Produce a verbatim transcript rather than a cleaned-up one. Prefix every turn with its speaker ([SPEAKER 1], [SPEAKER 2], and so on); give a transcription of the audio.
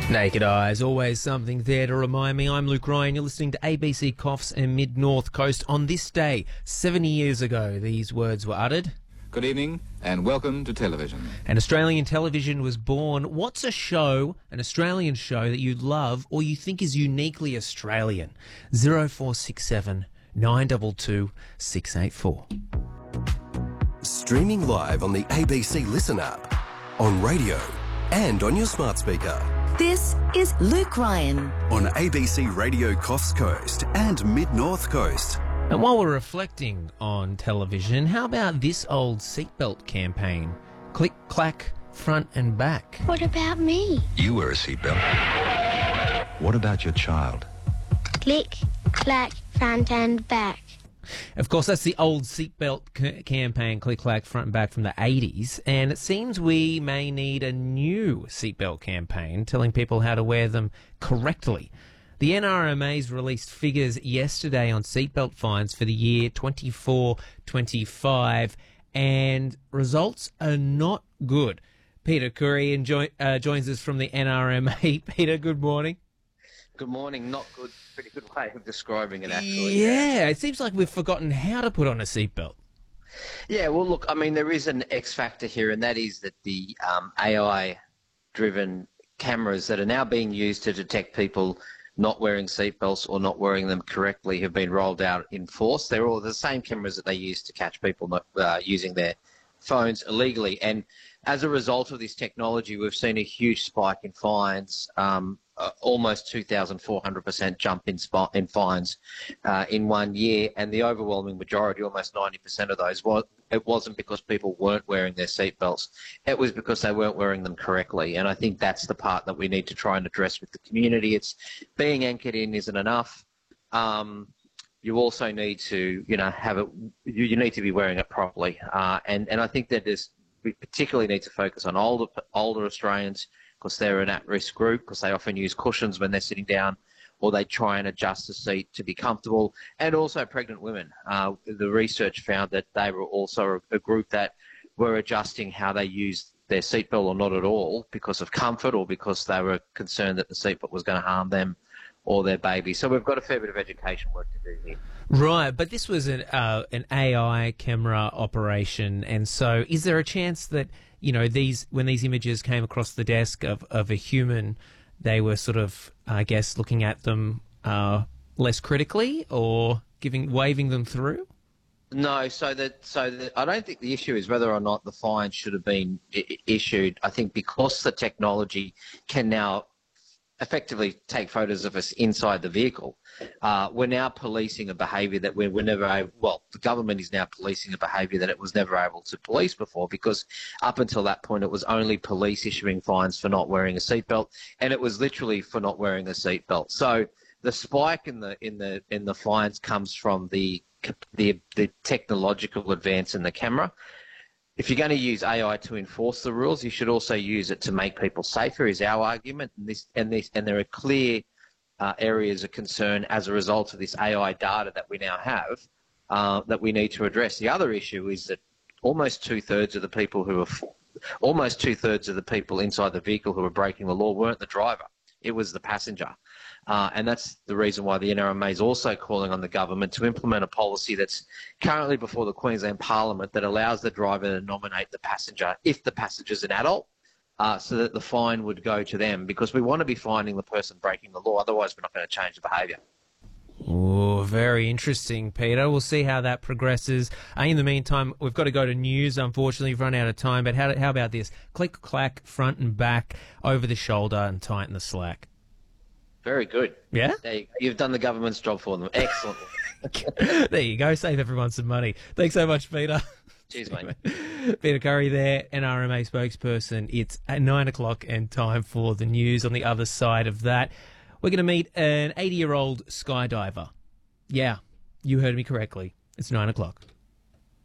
[SPEAKER 1] Naked Eyes, always something there to remind me. I'm Luke Ryan. You're listening to A B C Coffs and Mid-North Coast. On this day, seventy years ago, these words were uttered.
[SPEAKER 2] Good evening and welcome to television.
[SPEAKER 1] And Australian television was born. What's a show, an Australian show that you love or you think is uniquely Australian? zero four six seven nine two two six eight four.
[SPEAKER 3] Streaming live on the A B C Listen app, on radio and on your smart speaker.
[SPEAKER 4] This is Luke Ryan
[SPEAKER 3] On A B C Radio Coffs Coast and Mid-North Coast.
[SPEAKER 1] And while we're reflecting on television, how about this old seatbelt campaign? Click, clack, front and back.
[SPEAKER 5] What about me?
[SPEAKER 6] You wear a seatbelt. What about your child?
[SPEAKER 5] Click, clack, front and back.
[SPEAKER 1] Of course, that's the old seatbelt c- campaign, click, clack, front and back from the eighties. And it seems we may need a new seatbelt campaign telling people how to wear them correctly. The N R M A's released figures yesterday on seatbelt fines for the year twenty-four twenty-five, and results are not good. Peter Curry enjoy, uh, joins us from the N R M A. Peter, good morning.
[SPEAKER 7] Good morning. Not good. Pretty good way of describing it, actually.
[SPEAKER 1] Yeah, it seems like we've forgotten how to put on a seatbelt.
[SPEAKER 7] Yeah, well, look, I mean, there is an X factor here, and that is that the um, A I-driven cameras that are now being used to detect people not wearing seatbelts or not wearing them correctly have been rolled out in force. They're all the same cameras that they use to catch people not uh, using their phones illegally. And as a result of this technology, we've seen a huge spike in fines, um, uh, almost two thousand four hundred percent jump in, sp- in fines uh, in one year. And the overwhelming majority, almost ninety percent of those, was, it wasn't because people weren't wearing their seatbelts. It was because they weren't wearing them correctly. And I think that's the part that we need to try and address with the community. It's being anchored in isn't enough. Um, you also need to, you know, have it, you, you need to be wearing it properly. Uh, and, and I think that there's, we particularly need to focus on older older Australians because they're an at-risk group, because they often use cushions when they're sitting down, or they try and adjust the seat to be comfortable, and also pregnant women. Uh, the research found that they were also a group that were adjusting how they used their seatbelt or not at all because of comfort or because they were concerned that the seatbelt was going to harm them or their baby. So we've got a fair bit of education work to do here.
[SPEAKER 1] Right, but this was an uh, an A I camera operation, and so is there a chance that, you know, these when these images came across the desk of, of a human, they were sort of, I guess, looking at them uh, less critically or giving waving them through?
[SPEAKER 7] No, so that so that I don't think the issue is whether or not the fine should have been I- issued. I think because the technology can now effectively take photos of us inside the vehicle, uh, we're now policing a behaviour that we're, we're never able, well, the government is now policing a behaviour that it was never able to police before, because up until that point it was only police issuing fines for not wearing a seatbelt, and it was literally for not wearing a seatbelt. So the spike in the in the in the fines comes from the the the technological advance in the camera. If you're going to use A I to enforce the rules, you should also use it to make people safer, is our argument. And this and this and there are clear uh, areas of concern as a result of this A I data that we now have uh, that we need to address. The other issue is that almost two thirds of the people who are almost two thirds of the people inside the vehicle who were breaking the law weren't the driver; it was the passenger. Uh, and that's the reason why the N R M A is also calling on the government to implement a policy that's currently before the Queensland Parliament that allows the driver to nominate the passenger if the passenger's an adult, uh, so that the fine would go to them, because we want to be fining the person breaking the law. Otherwise, we're not going to change the behaviour.
[SPEAKER 1] Oh, very interesting, Peter. We'll see how that progresses. Uh, in the meantime, we've got to go to news. Unfortunately, we've run out of time. But how, how about this? Click, clack, front and back, over the shoulder and tighten the slack.
[SPEAKER 7] Very good.
[SPEAKER 1] Yeah?
[SPEAKER 7] There you go. You've done the government's job for them. Excellent.
[SPEAKER 1] There you go. Save everyone some money. Thanks so much, Peter.
[SPEAKER 7] Cheers, mate.
[SPEAKER 1] Peter Curry there, N R M A spokesperson. It's at nine o'clock and time for the news. On the other side of that, we're going to meet an eighty-year-old skydiver. Yeah, you heard me correctly. It's nine o'clock.